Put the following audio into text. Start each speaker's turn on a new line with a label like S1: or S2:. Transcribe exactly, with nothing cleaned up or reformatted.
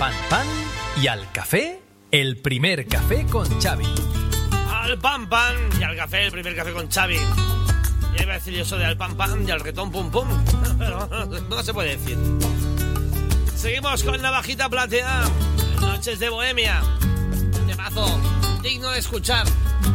S1: pan pan y al café, el primer café con Xavi.
S2: Al pan pan y al café, el primer café con Xavi. Ya iba a decir eso de al pan pan y al retón pum pum, pero no se puede decir. Seguimos con Navajita Plateada, Noches de Bohemia. Temazo digno de escuchar.